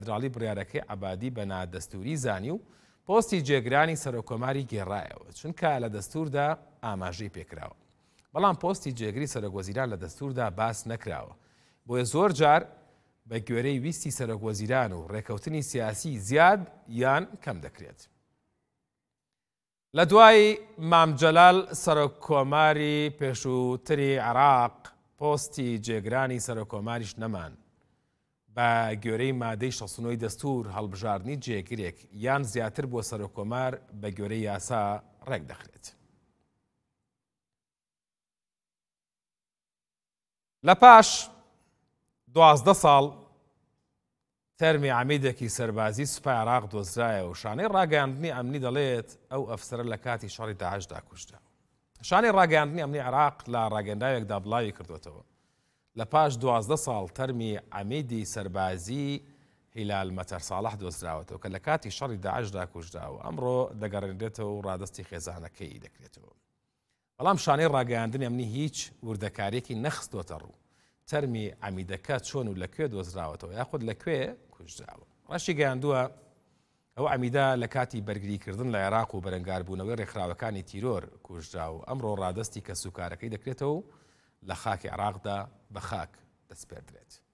فدراڵی بڕیارەکەی عەبادی بە نادەستوری زانی و پۆستی جێگرانی سەرۆکۆماری گێڕایەوە چونکە لە دەستوردا ئاماژەی پێکراوە. بەڵام پۆستی جێگری سەرۆکوەزیران لە دەستوردا باس نەکراوە. بۆیە زۆر جار بە گوێرەی ویستی سەرۆکوەزیران و ڕێکەوتنی سیاسی زیاد یان کەم دەکرێت. لە دوای مام جەلال سەرۆککۆماری پێشووتری عێراق پۆستی جێگرانی سەرۆکۆماریش نەمان. بە گوێرەی مادەی 69 دەستور هەڵبژاردننی جێگرێک یان زیاتر بۆ سەرۆکۆمار بە گوێرەی یاسا ڕێک دەخرێت. لە پاش 12 ساڵ تەرمی عەمیدێکی سەربازی سوپای عێراق دۆزرایە و شانەی ڕاگەیاندنی ئەمنی دەڵێت ئەو ئەفسەرە لە کاتی شەڕی داعشدا کوژرا. شانەی ڕاگەیاندنی ئەمنی عێراق لە ڕاگەنداوێکدا بڵاوی کردوێتەوە. لە پاش 12 ساڵ تەرمی عەمیدی سەربازی هیلال مەتەر ساڵح دۆزراوەتەوە کە لە کاتی شەڕی داعشدا کوژراوە. ئەمڕۆ دەگەڕێنرێتەوە و ڕادستی خێزانەکەی دەکرێتەوە. بەڵام شانەی ڕاگەیاندنی ئەمنی هیچ وردەکارێکی نەخستۆتە ڕوو. تەرمی عەمیدەکە چۆن و لەکوێ دۆزراوەتەوە یاخود لەکوێ کوژراوە. ڕەشی گەیاندووە ئەو عەمیدە لە کاتی بەرگریکردن لە عێراق و بەرەنگاربوونەوەی ڕێکخراوەکانی تیرۆر کوژراوە. ئەمڕۆ ڕادستی کەسوکارەکەی دەکرێتەوە و لە خاکی عێراقدا بە خاک دەسپێردرێت.